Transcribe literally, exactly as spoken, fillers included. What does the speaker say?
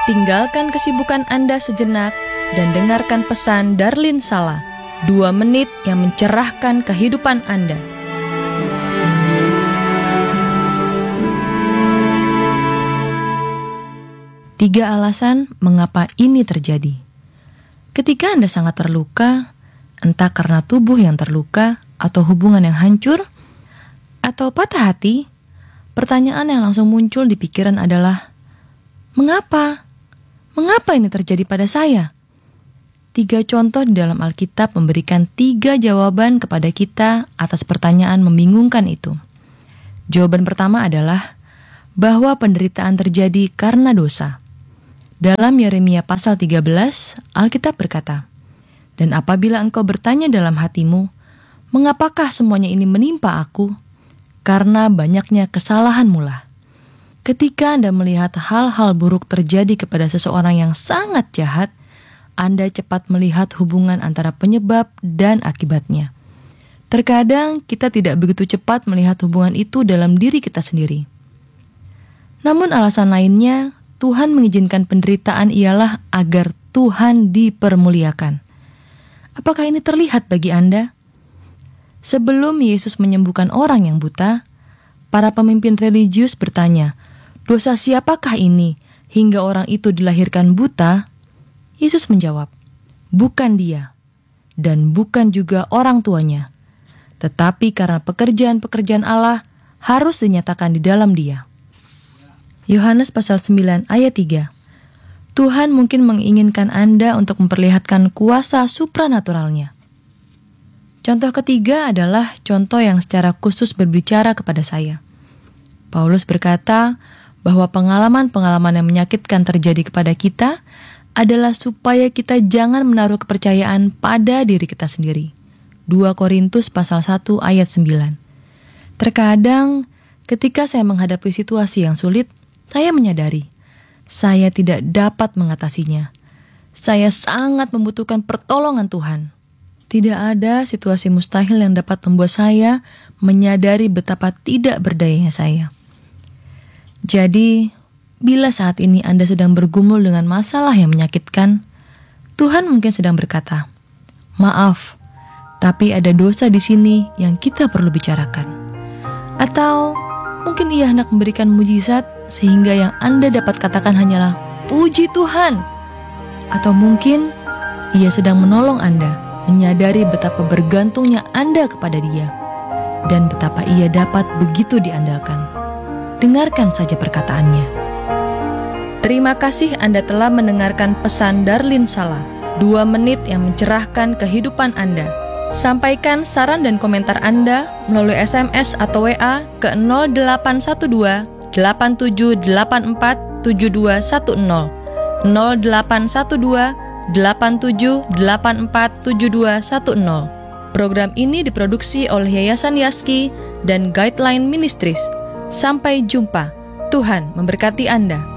Tinggalkan kesibukan Anda sejenak dan dengarkan pesan Darlin Sala, dua menit yang mencerahkan kehidupan Anda. Tiga alasan mengapa ini terjadi. Ketika Anda sangat terluka, entah karena tubuh yang terluka atau hubungan yang hancur, atau patah hati, pertanyaan yang langsung muncul di pikiran adalah, mengapa? Mengapa ini terjadi pada saya? Tiga contoh di dalam Alkitab memberikan tiga jawaban kepada kita atas pertanyaan membingungkan itu. Jawaban pertama adalah bahwa penderitaan terjadi karena dosa. Dalam Yeremia pasal tiga belas, Alkitab berkata, "Dan apabila engkau bertanya dalam hatimu, mengapakah semuanya ini menimpa aku? Karena banyaknya kesalahanmu lah." Ketika Anda melihat hal-hal buruk terjadi kepada seseorang yang sangat jahat, Anda cepat melihat hubungan antara penyebab dan akibatnya. Terkadang kita tidak begitu cepat melihat hubungan itu dalam diri kita sendiri. Namun alasan lainnya, Tuhan mengizinkan penderitaan ialah agar Tuhan dipermuliakan. Apakah ini terlihat bagi Anda? Sebelum Yesus menyembuhkan orang yang buta, para pemimpin religius bertanya, "Dosa siapakah ini hingga orang itu dilahirkan buta?" Yesus menjawab, "Bukan dia, dan bukan juga orang tuanya, tetapi karena pekerjaan-pekerjaan Allah harus dinyatakan di dalam dia." Yohanes pasal sembilan ayat tiga. Tuhan mungkin menginginkan Anda untuk memperlihatkan kuasa supranaturalnya. Contoh ketiga adalah contoh yang secara khusus berbicara kepada saya. Paulus berkata bahwa pengalaman-pengalaman yang menyakitkan terjadi kepada kita adalah supaya kita jangan menaruh kepercayaan pada diri kita sendiri. dua Korintus pasal satu ayat sembilan. Terkadang ketika saya menghadapi situasi yang sulit, saya menyadari saya tidak dapat mengatasinya. Saya sangat membutuhkan pertolongan Tuhan. Tidak ada situasi mustahil yang dapat membuat saya menyadari betapa tidak berdayanya saya. Jadi, bila saat ini Anda sedang bergumul dengan masalah yang menyakitkan, Tuhan mungkin sedang berkata, "Maaf, tapi ada dosa di sini yang kita perlu bicarakan." Atau mungkin Ia hendak memberikan mujizat sehingga yang Anda dapat katakan hanyalah, "Puji Tuhan." Atau mungkin Ia sedang menolong Anda menyadari betapa bergantungnya Anda kepada Dia dan betapa Ia dapat begitu diandalkan. Dengarkan saja perkataannya. Terima kasih Anda telah mendengarkan pesan Darlin Sala, dua menit yang mencerahkan kehidupan Anda. Sampaikan saran dan komentar Anda melalui S M S atau W A ke nol delapan satu dua delapan tujuh delapan empat tujuh dua satu nol, nol delapan satu dua delapan tujuh delapan empat tujuh dua satu nol. Program ini diproduksi oleh Yayasan Yaski dan Guideline Ministries. Sampai jumpa. Tuhan memberkati Anda.